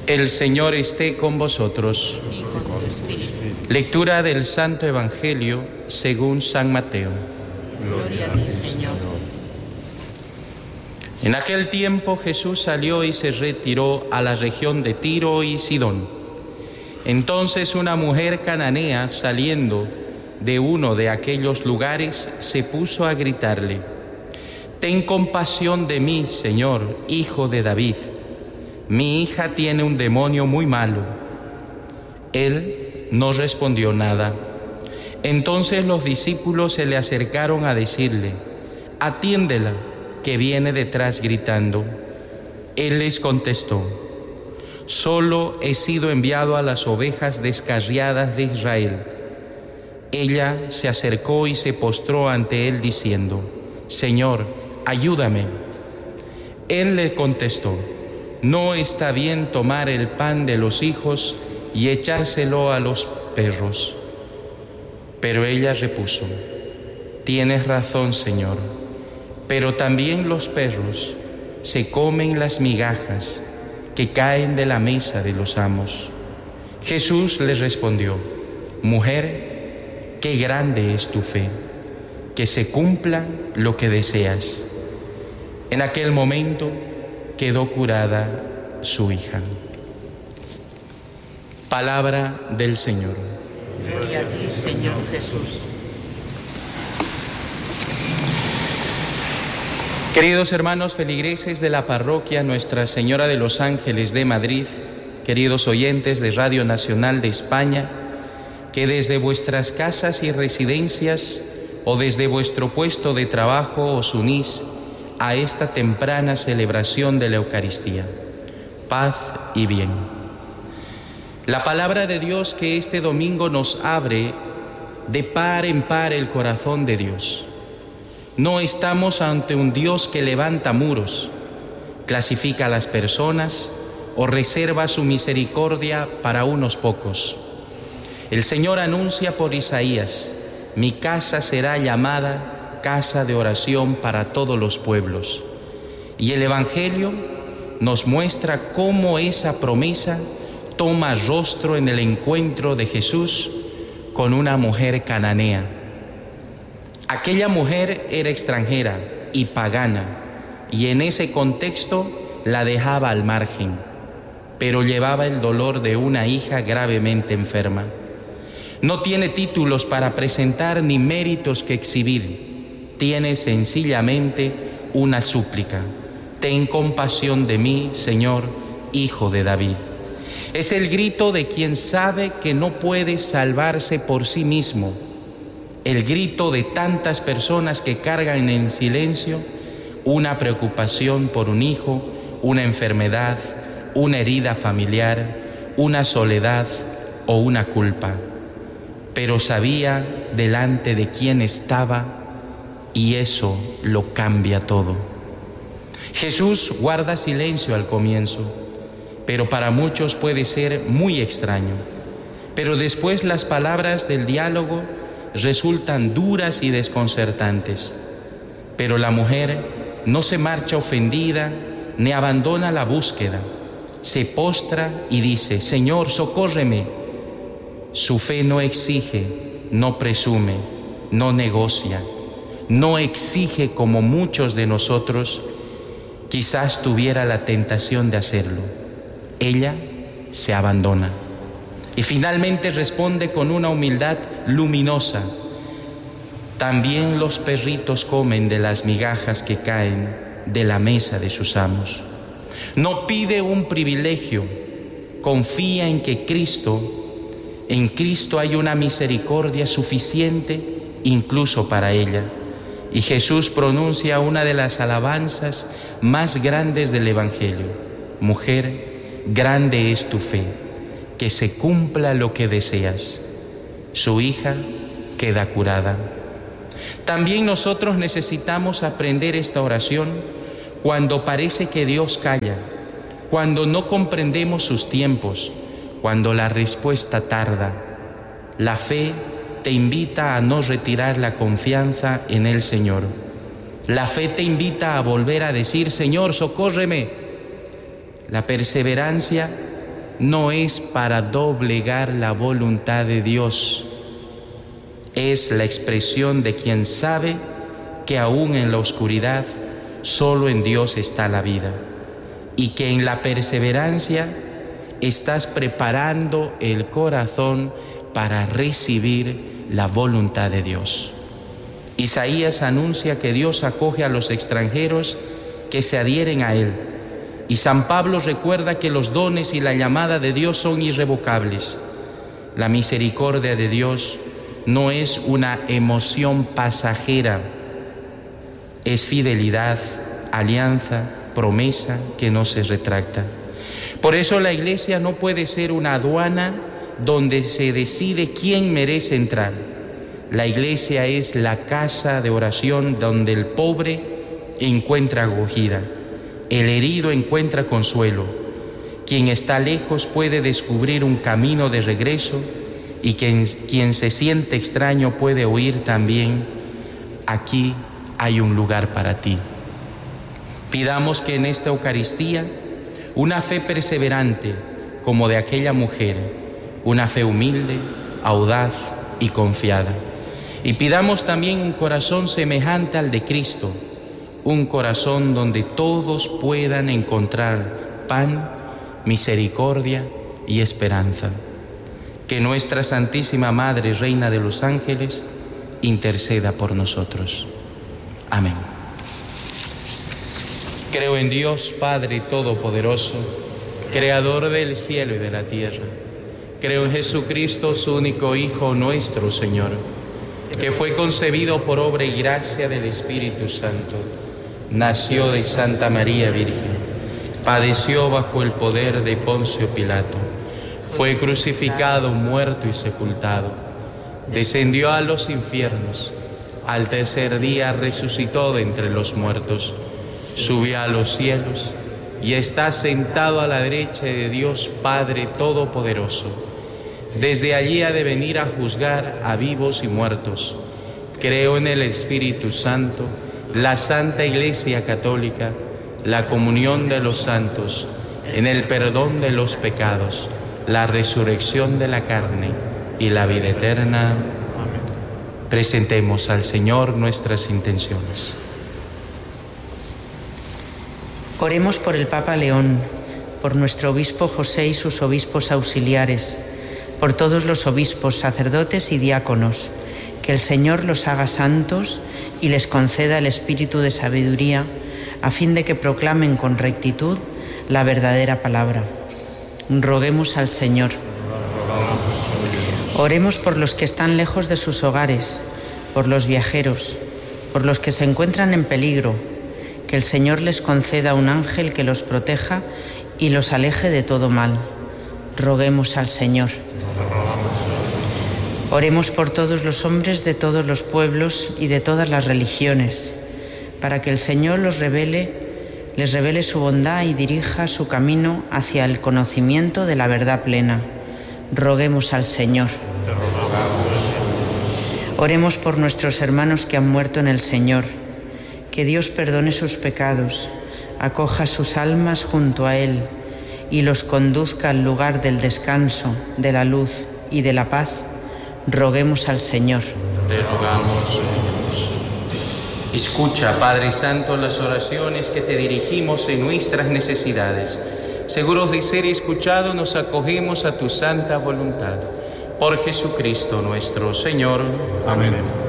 El Señor esté con vosotros. Y con tu espíritu. Lectura del Santo Evangelio según San Mateo. Gloria a ti, Señor. En aquel tiempo Jesús salió y se retiró a la región de Tiro y Sidón. Entonces una mujer cananea, saliendo de uno de aquellos lugares, se puso a gritarle: «Ten compasión de mí, Señor, Hijo de David. Mi hija tiene un demonio muy malo». Él no respondió nada. Entonces los discípulos se le acercaron a decirle: «Atiéndela, que viene detrás gritando». Él les contestó: «Solo he sido enviado a las ovejas descarriadas de Israel». Ella se acercó y se postró ante él diciendo: «Señor, ayúdame». Él le contestó: «No está bien tomar el pan de los hijos y echárselo a los perros». Pero ella repuso: «Tienes razón, Señor, pero también los perros se comen las migajas que caen de la mesa de los amos». Jesús le respondió: «Mujer, qué grande es tu fe, que se cumpla lo que deseas». En aquel momento quedó curada su hija. Palabra del Señor. Gloria a ti, Señor Jesús. Queridos hermanos feligreses de la parroquia Nuestra Señora de los Ángeles de Madrid, queridos oyentes de Radio Nacional de España, que desde vuestras casas y residencias o desde vuestro puesto de trabajo os unís a esta temprana celebración de la Eucaristía. Paz y bien. La palabra de Dios que este domingo nos abre de par en par el corazón de Dios. No estamos ante un Dios que levanta muros, clasifica a las personas o reserva su misericordia para unos pocos. El Señor anuncia por Isaías: «Mi casa será llamada casa de oración para todos los pueblos». Y el Evangelio nos muestra cómo esa promesa toma rostro en el encuentro de Jesús con una mujer cananea. Aquella mujer era extranjera y pagana, y en ese contexto la dejaba al margen, pero llevaba el dolor de una hija gravemente enferma. No tiene títulos para presentar ni méritos que exhibir. Tiene sencillamente una súplica: «Ten compasión de mí, Señor, Hijo de David». Es el grito de quien sabe que no puede salvarse por sí mismo, el grito de tantas personas que cargan en silencio una preocupación por un hijo, una enfermedad, una herida familiar, una soledad o una culpa. Pero sabía delante de quién estaba, y eso lo cambia todo. Jesús guarda silencio al comienzo, pero para muchos puede ser muy extraño. Pero después las palabras del diálogo resultan duras y desconcertantes. Pero la mujer no se marcha ofendida ni abandona la búsqueda. Se postra y dice: «Señor, socórreme». Su fe no exige, no presume, no negocia, no exige como muchos de nosotros quizás tuviera la tentación de hacerlo. Ella se abandona y finalmente responde con una humildad luminosa: «También los perritos comen de las migajas que caen de la mesa de sus amos». No pide un privilegio, confía en que en Cristo hay una misericordia suficiente incluso para ella. Y Jesús pronuncia una de las alabanzas más grandes del Evangelio: «Mujer, grande es tu fe, que se cumpla lo que deseas». Su hija queda curada. También nosotros necesitamos aprender esta oración cuando parece que Dios calla, cuando no comprendemos sus tiempos, cuando la respuesta tarda. La fe te invita a no retirar la confianza en el Señor. La fe te invita a volver a decir: «Señor, socórreme». La perseverancia no es para doblegar la voluntad de Dios. Es la expresión de quien sabe que aún en la oscuridad, solo en Dios está la vida, y que en la perseverancia estás preparando el corazón para recibir la voluntad de Dios. Isaías anuncia que Dios acoge a los extranjeros que se adhieren a Él, y San Pablo recuerda que los dones y la llamada de Dios son irrevocables. La misericordia de Dios no es una emoción pasajera, es fidelidad, alianza, promesa que no se retracta. Por eso la Iglesia no puede ser una aduana donde se decide quién merece entrar. La Iglesia es la casa de oración donde el pobre encuentra acogida, el herido encuentra consuelo, quien está lejos puede descubrir un camino de regreso, y quien se siente extraño puede oír también: aquí hay un lugar para ti. Pidamos que en esta Eucaristía una fe perseverante como de aquella mujer, una fe humilde, audaz y confiada. Y pidamos también un corazón semejante al de Cristo, un corazón donde todos puedan encontrar pan, misericordia y esperanza. Que nuestra Santísima Madre, Reina de los Ángeles, interceda por nosotros. Amén. Creo en Dios, Padre Todopoderoso, Creador del cielo y de la tierra. Creo en Jesucristo, su único Hijo, nuestro Señor, que fue concebido por obra y gracia del Espíritu Santo. Nació de Santa María Virgen, padeció bajo el poder de Poncio Pilato, fue crucificado, muerto y sepultado, descendió a los infiernos, al tercer día resucitó de entre los muertos, subió a los cielos y está sentado a la derecha de Dios Padre Todopoderoso. Desde allí ha de venir a juzgar a vivos y muertos. Creo en el Espíritu Santo, la Santa Iglesia Católica, la comunión de los santos, en el perdón de los pecados, la resurrección de la carne y la vida eterna. Amén. Presentemos al Señor nuestras intenciones. Oremos por el Papa León, por nuestro obispo José y sus obispos auxiliares, por todos los obispos, sacerdotes y diáconos, que el Señor los haga santos y les conceda el espíritu de sabiduría, a fin de que proclamen con rectitud la verdadera palabra. Roguemos al Señor. Oremos por los que están lejos de sus hogares, por los viajeros, por los que se encuentran en peligro, que el Señor les conceda un ángel que los proteja y los aleje de todo mal. Roguemos al Señor. Oremos por todos los hombres de todos los pueblos y de todas las religiones, para que el Señor les revele su bondad y dirija su camino hacia el conocimiento de la verdad plena. Roguemos al Señor. Oremos por nuestros hermanos que han muerto en el Señor, que Dios perdone sus pecados, acoja sus almas junto a Él y los conduzca al lugar del descanso, de la luz y de la paz. Roguemos al Señor. Te rogamos, Señor. Escucha, Padre Santo, las oraciones que te dirigimos en nuestras necesidades. Seguros de ser escuchados, nos acogemos a tu santa voluntad. Por Jesucristo nuestro Señor. Amén.